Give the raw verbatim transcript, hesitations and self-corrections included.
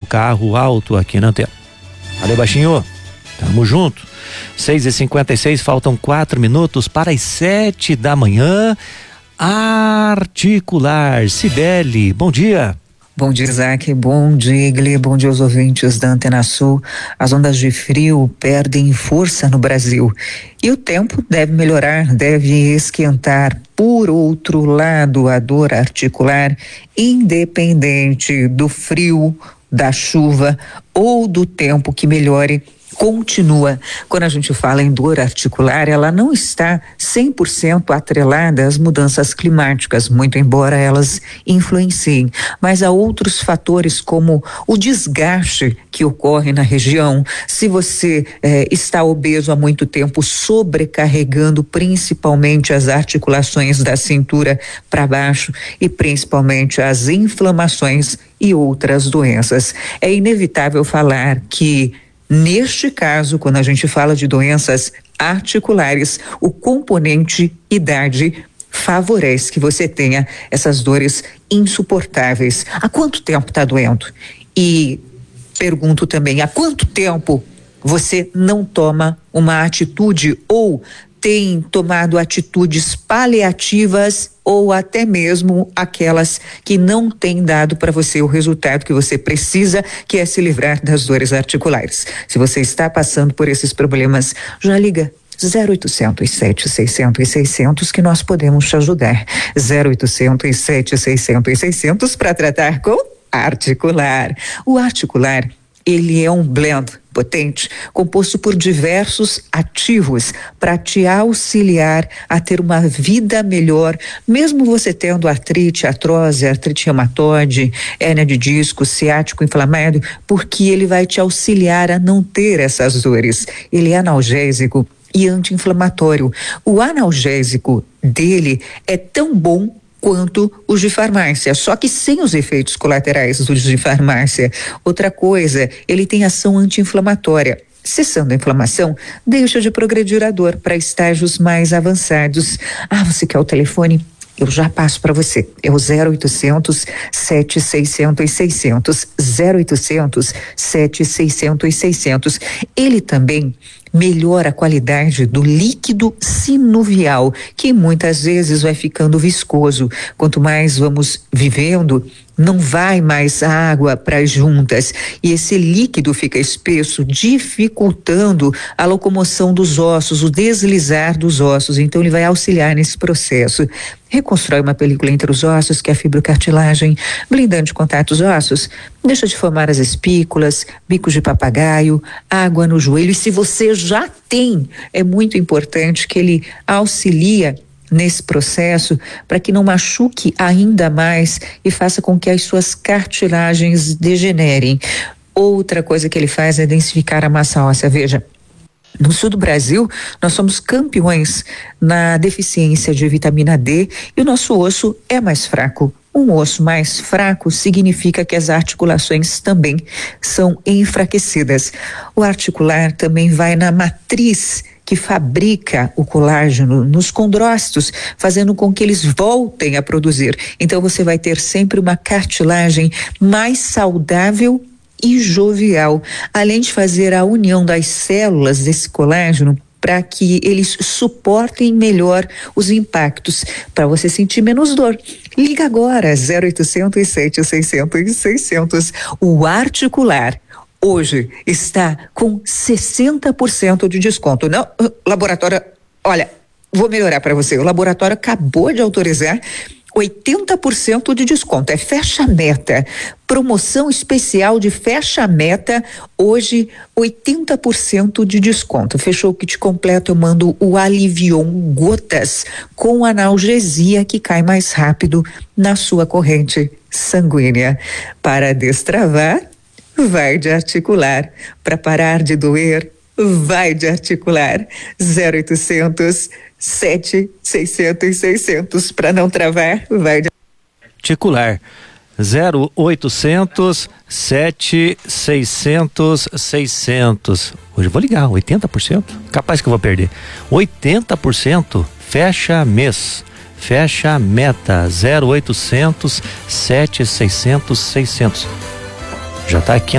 carro alto aqui na antena. Valeu, baixinho. Tamo junto. seis e cinquenta e seis, faltam quatro minutos para as sete da manhã. Articular. Cibele, bom dia. Bom dia, Isaac. Bom dia, Igli. Bom dia aos ouvintes da Antena Sul. As ondas de frio perdem força no Brasil e o tempo deve melhorar, deve esquentar. Por outro lado, a dor articular, independente do frio, da chuva ou do tempo que melhore, continua. Quando a gente fala em dor articular, ela não está cem por cento atrelada às mudanças climáticas, muito embora elas influenciem, mas há outros fatores como o desgaste que ocorre na região. Se você eh, está obeso há muito tempo, sobrecarregando principalmente as articulações da cintura para baixo e principalmente as inflamações e outras doenças. É inevitável falar que neste caso, quando a gente fala de doenças articulares, o componente idade favorece que você tenha essas dores insuportáveis. Há quanto tempo está doendo? E pergunto também, há quanto tempo você não toma uma atitude ou tem tomado atitudes paliativas ou até mesmo aquelas que não têm dado para você o resultado que você precisa, que é se livrar das dores articulares. Se você está passando por esses problemas, já liga zero oitocentos, sete seiscentos, seiscentos que nós podemos te ajudar. zero oitocentos, sete seiscentos, seiscentos para tratar com articular. O articular, ele é um blend potente, composto por diversos ativos para te auxiliar a ter uma vida melhor, mesmo você tendo artrite, artrose, artrite reumatoide, hérnia de disco, ciático inflamado, porque ele vai te auxiliar a não ter essas dores. Ele é analgésico e anti-inflamatório. O analgésico dele é tão bom quanto os de farmácia, só que sem os efeitos colaterais dos de farmácia. Outra coisa, ele tem ação anti-inflamatória. Cessando a inflamação, deixa de progredir a dor para estágios mais avançados. Ah, você quer o telefone? Eu já passo para você. É o zero oitocentos, sete seiscentos, seiscentos. zero oitocentos, sete seiscentos, seiscentos. Ele também melhora a qualidade do líquido sinovial, que muitas vezes vai ficando viscoso. Quanto mais vamos vivendo, não vai mais água para as juntas e esse líquido fica espesso, dificultando a locomoção dos ossos, o deslizar dos ossos. Então ele vai auxiliar nesse processo. Reconstrói uma película entre os ossos, que é a fibrocartilagem, blindando de contatos ossos, deixa de formar as espículas, bicos de papagaio, água no joelho. E se você já tem, é muito importante que ele auxilia nesse processo para que não machuque ainda mais e faça com que as suas cartilagens degenerem. Outra coisa que ele faz é densificar a massa óssea. Veja, no sul do Brasil, nós somos campeões na deficiência de vitamina D e o nosso osso é mais fraco. Um osso mais fraco significa que as articulações também são enfraquecidas. O articular também vai na matriz que fabrica o colágeno nos condrócitos, fazendo com que eles voltem a produzir. Então você vai ter sempre uma cartilagem mais saudável e jovial, além de fazer a união das células desse colágeno para que eles suportem melhor os impactos, para você sentir menos dor. Liga agora, zero oitocentos, sete seiscentos, seiscentos. O articular hoje está com sessenta por cento de desconto. Não, laboratório, olha, vou melhorar para você. O laboratório acabou de autorizar oitenta por cento de desconto. É fecha meta. Promoção especial de fecha meta. Hoje, oitenta por cento de desconto. Fechou o kit completo. Eu mando o Alivion Gotas com analgesia que cai mais rápido na sua corrente sanguínea. Para destravar, vai de articular. Para parar de doer, vai de articular. zero oitocentos, sete seiscentos, seiscentos. Para não travar, vai de articular. zero oitocentos, sete seiscentos, seiscentos. Hoje eu vou ligar, oitenta por cento. Capaz que eu vou perder. oitenta por cento fecha mês. Fecha meta. zero oitocentos, sete seiscentos, seiscentos. Já tá aqui